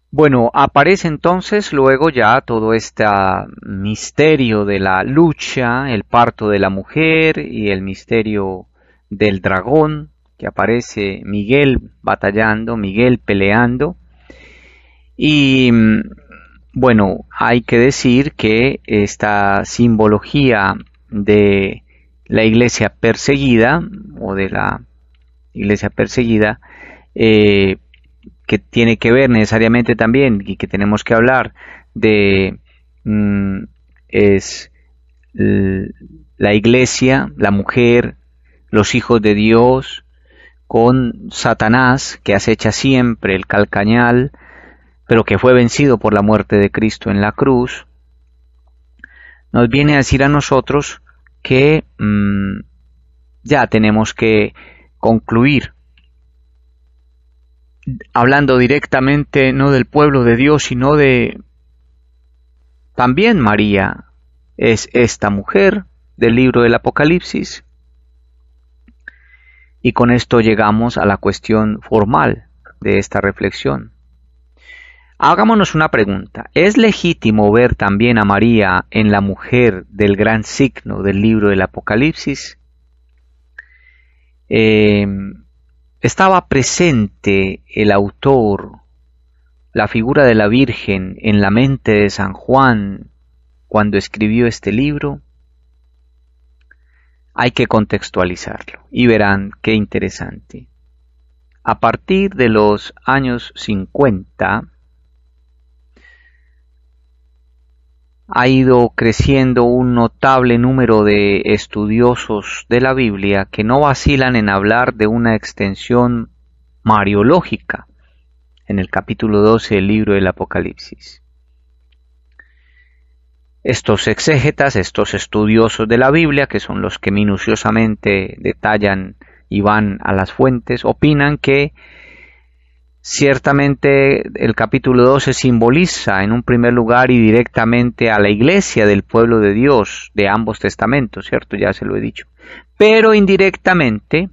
Bueno, aparece entonces luego ya todo este misterio de la lucha, el parto de la mujer y el misterio del dragón, que aparece Miguel batallando, Miguel peleando. Y bueno, hay que decir que esta simbología de la iglesia perseguida o de la iglesia perseguida eh, que tiene que ver necesariamente también y que tenemos que hablar de mm, es la iglesia, la mujer, los hijos de Dios, con Satanás, que acecha siempre el calcañal, pero que fue vencido por la muerte de Cristo en la cruz, nos viene a decir a nosotros que ya tenemos que concluir hablando directamente no del pueblo de Dios, sino de también María es esta mujer del libro del Apocalipsis. Y con esto llegamos a la cuestión formal de esta reflexión. Hagámonos una pregunta. ¿Es legítimo ver también a María en la mujer del gran signo del libro del Apocalipsis? ¿Estaba presente el autor, la figura de la Virgen, en la mente de San Juan cuando escribió este libro? Hay que contextualizarlo y verán qué interesante. A partir de los años 50 ha ido creciendo un notable número de estudiosos de la Biblia que no vacilan en hablar de una extensión mariológica en el capítulo 12 del libro del Apocalipsis. Estos exégetas, estos estudiosos de la Biblia, que son los que minuciosamente detallan y van a las fuentes, opinan que ciertamente el capítulo 12 simboliza en un primer lugar y directamente a la iglesia del pueblo de Dios de ambos testamentos, ¿cierto? Ya se lo he dicho. Pero indirectamente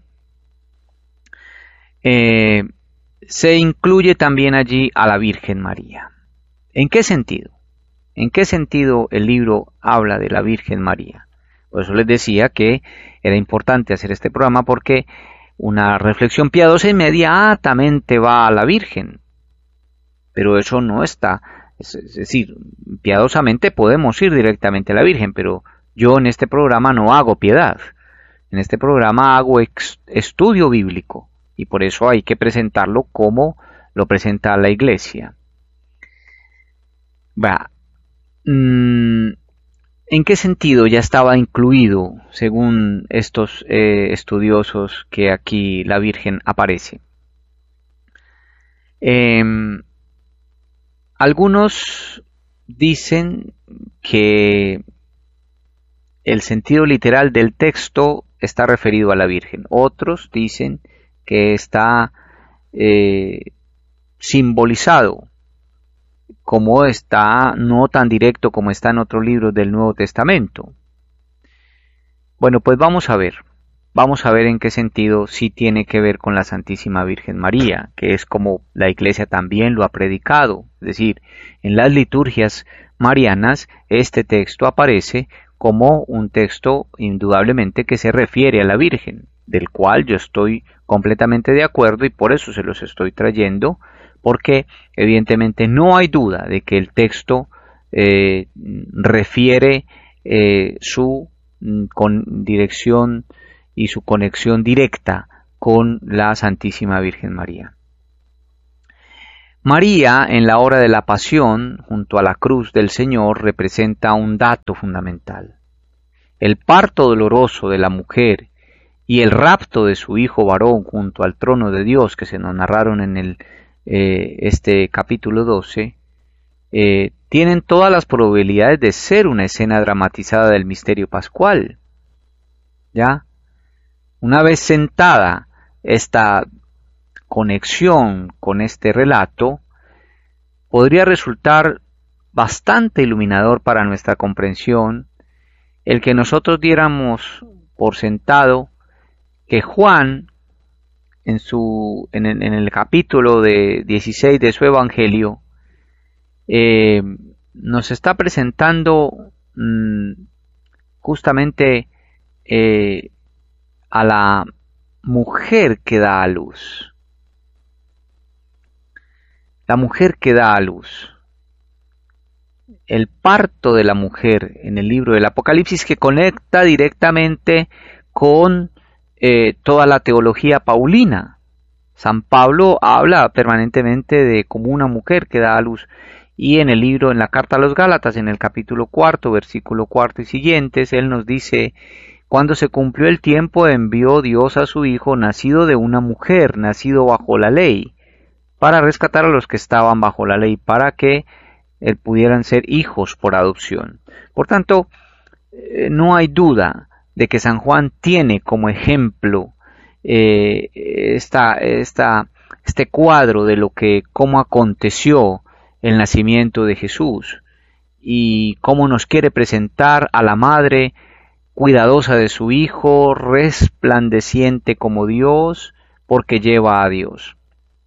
se incluye también allí a la Virgen María. ¿En qué sentido? ¿En qué sentido el libro habla de la Virgen María? Por eso les decía que era importante hacer este programa porque una reflexión piadosa inmediatamente va a la Virgen, pero eso no está, es decir, piadosamente podemos ir directamente a la Virgen, pero yo en este programa no hago piedad, en este programa hago estudio bíblico y por eso hay que presentarlo como lo presenta la Iglesia. Va. ¿En qué sentido ya estaba incluido, según estos estudiosos, que aquí la Virgen aparece? Algunos dicen que el sentido literal del texto está referido a la Virgen. Otros dicen que está simbolizado, como está, no tan directo como está en otros libros del Nuevo Testamento. Bueno, pues vamos a ver en qué sentido sí tiene que ver con la Santísima Virgen María, que es como la Iglesia también lo ha predicado, es decir, en las liturgias marianas este texto aparece como un texto indudablemente que se refiere a la Virgen, del cual yo estoy completamente de acuerdo y por eso se los estoy trayendo, porque evidentemente no hay duda de que el texto refiere su con dirección y su conexión directa con la Santísima Virgen María. María, en la hora de la pasión, junto a la cruz del Señor, representa un dato fundamental. El parto doloroso de la mujer y el rapto de su hijo varón junto al trono de Dios, que se nos narraron en este capítulo 12, tienen todas las probabilidades de ser una escena dramatizada del misterio pascual. ¿Ya? Una vez sentada esta conexión con este relato, podría resultar bastante iluminador para nuestra comprensión el que nosotros diéramos por sentado que Juan, en el capítulo 16 de su Evangelio, eh, nos está presentando justamente eh, a la mujer que da a luz. La mujer que da a luz. El parto de la mujer en el libro del Apocalipsis, que conecta directamente con toda la teología paulina. San Pablo habla permanentemente de como una mujer que da a luz. Y en el libro, en la carta a los Gálatas, en el capítulo 4, versículo 4 y siguientes, él nos dice: cuando se cumplió el tiempo, envió Dios a su Hijo, nacido de una mujer, nacido bajo la ley, para rescatar a los que estaban bajo la ley, para que pudieran ser hijos por adopción. Por tanto, no hay duda de que San Juan tiene como ejemplo este cuadro de cómo aconteció el nacimiento de Jesús y cómo nos quiere presentar a la madre cuidadosa de su hijo, resplandeciente como Dios, porque lleva a Dios.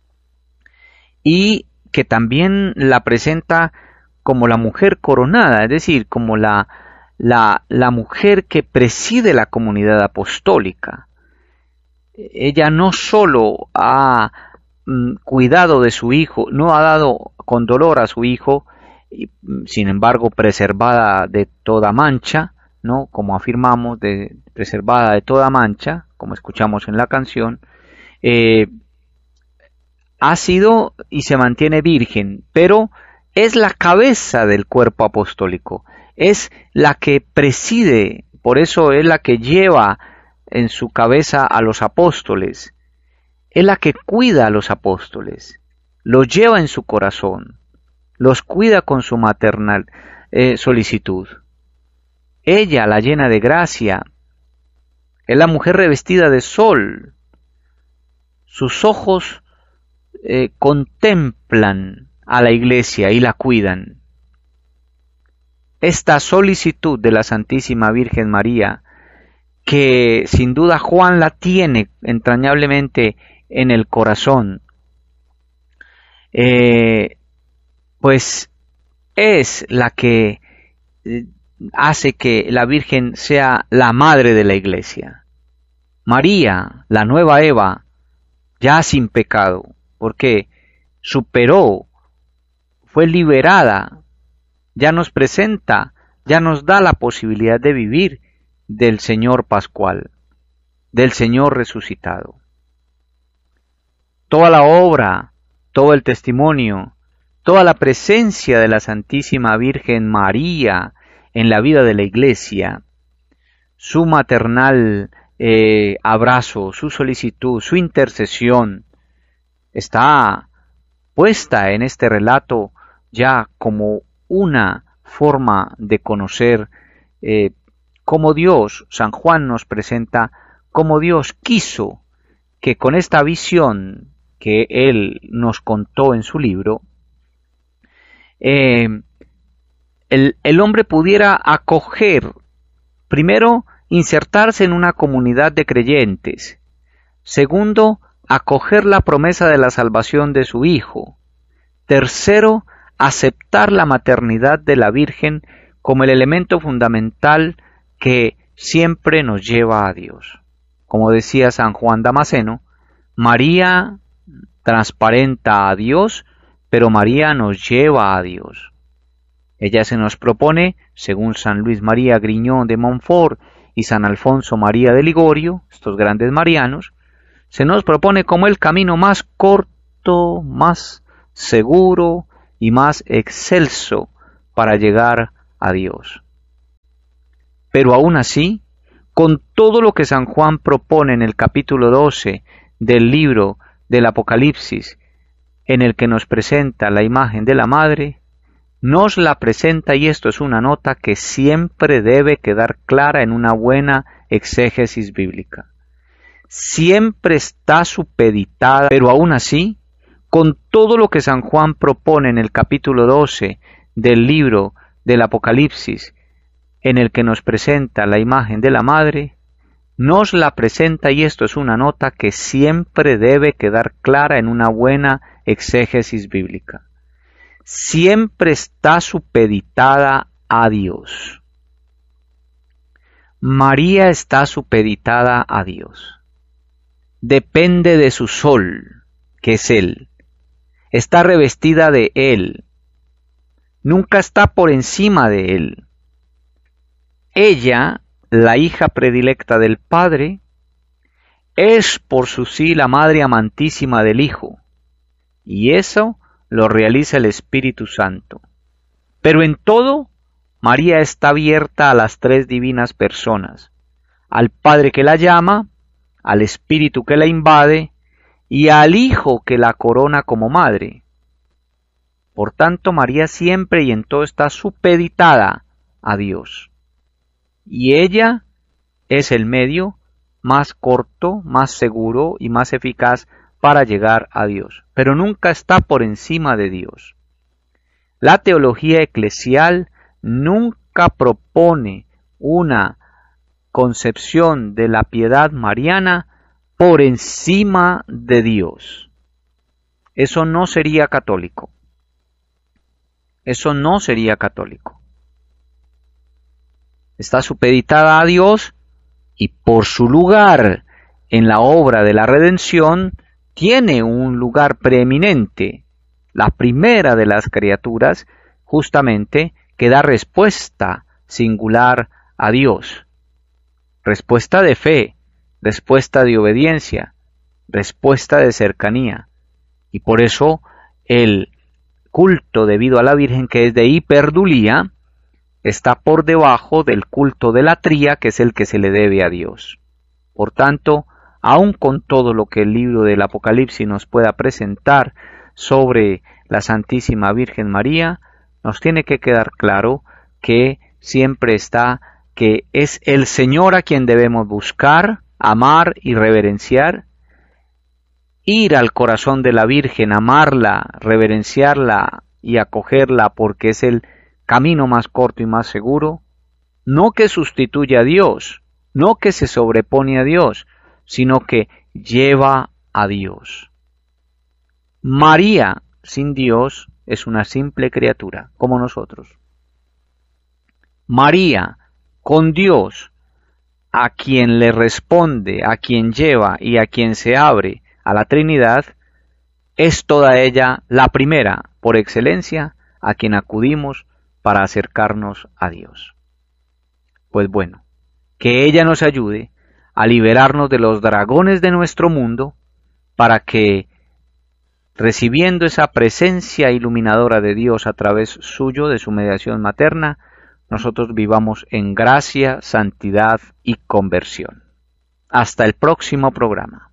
Y que también la presenta como la mujer coronada, es decir, como la mujer que preside la comunidad apostólica. Ella no solo ha cuidado de su hijo, no ha dado con dolor a su hijo, sin embargo preservada de toda mancha, ¿no? Como afirmamos, preservada de toda mancha, como escuchamos en la canción, ha sido y se mantiene virgen, pero es la cabeza del cuerpo apostólico, es la que preside, por eso es la que lleva en su cabeza a los apóstoles, es la que cuida a los apóstoles, los lleva en su corazón, los cuida con su maternal solicitud. Ella, la llena de gracia, es la mujer revestida de sol, sus ojos contemplan a la iglesia y la cuidan. Esta solicitud de la Santísima Virgen María, que sin duda Juan la tiene entrañablemente en el corazón, pues es la que hace que la Virgen sea la madre de la iglesia. María, la nueva Eva, ya sin pecado, porque superó, fue liberada, ya nos presenta, ya nos da la posibilidad de vivir del Señor Pascual, del Señor resucitado. Toda la obra, todo el testimonio, toda la presencia de la Santísima Virgen María en la vida de la Iglesia, su maternal abrazo, su solicitud, su intercesión, está puesta en este relato ya como una forma de conocer cómo Dios, San Juan nos presenta, cómo Dios quiso que con esta visión que él nos contó en su libro, el hombre pudiera acoger, primero, insertarse en una comunidad de creyentes, segundo, acoger la promesa de la salvación de su Hijo, tercero, aceptar la maternidad de la Virgen como el elemento fundamental que siempre nos lleva a Dios. Como decía San Juan Damasceno, María transparenta a Dios, pero María nos lleva a Dios. Ella se nos propone, según San Luis María Griñón de Montfort y San Alfonso María de Ligorio, estos grandes marianos, se nos propone como el camino más corto, más seguro y más excelso para llegar a Dios. Pero aún así, con todo lo que San Juan propone en el capítulo 12 del libro del Apocalipsis, en el que nos presenta la imagen de la Madre, nos la presenta, y esto es una nota que siempre debe quedar clara en una buena exégesis bíblica. Siempre está supeditada, pero aún así, con todo lo que San Juan propone en el capítulo 12 del libro del Apocalipsis, en el que nos presenta la imagen de la Madre, nos la presenta, y esto es una nota que siempre debe quedar clara en una buena exégesis bíblica. siempre está supeditada a Dios. María está supeditada a Dios. Depende de su sol, que es Él. Está revestida de Él. Nunca está por encima de Él. Ella, la hija predilecta del Padre, es por su sí la madre amantísima del Hijo. Y eso lo realiza el Espíritu Santo. Pero en todo, María está abierta a las tres divinas personas, al Padre que la llama, al Espíritu que la invade y al Hijo que la corona como madre. Por tanto, María siempre y en todo está supeditada a Dios. Y ella es el medio más corto, más seguro y más eficaz para llegar a Dios, pero nunca está por encima de Dios. La teología eclesial nunca propone una concepción de la piedad mariana por encima de Dios. Eso no sería católico. Eso no sería católico. Está supeditada a Dios y por su lugar en la obra de la redención tiene un lugar preeminente, la primera de las criaturas, justamente, que da respuesta singular a Dios. Respuesta de fe, respuesta de obediencia, respuesta de cercanía. Y por eso el culto debido a la Virgen, que es de hiperdulía, está por debajo del culto de latría, que es el que se le debe a Dios. Por tanto, aun con todo lo que el libro del Apocalipsis nos pueda presentar sobre la Santísima Virgen María, nos tiene que quedar claro que siempre está, que es el Señor a quien debemos buscar, amar y reverenciar, ir al corazón de la Virgen, amarla, reverenciarla y acogerla porque es el camino más corto y más seguro, no que sustituye a Dios, no que se sobrepone a Dios, sino que lleva a Dios. María sin Dios es una simple criatura, como nosotros. María con Dios, a quien le responde, a quien lleva y a quien se abre a la Trinidad, es toda ella la primera, por excelencia, a quien acudimos para acercarnos a Dios. Pues bueno, que ella nos ayude a liberarnos de los dragones de nuestro mundo, para que, recibiendo esa presencia iluminadora de Dios a través suyo, de su mediación materna, nosotros vivamos en gracia, santidad y conversión. Hasta el próximo programa.